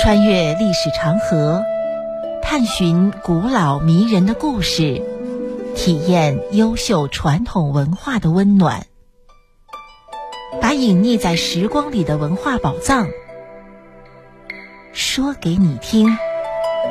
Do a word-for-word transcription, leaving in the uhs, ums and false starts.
穿越历史长河，探寻古老迷人的故事，体验优秀传统文化的温暖，把隐匿在时光里的文化宝藏说给你听。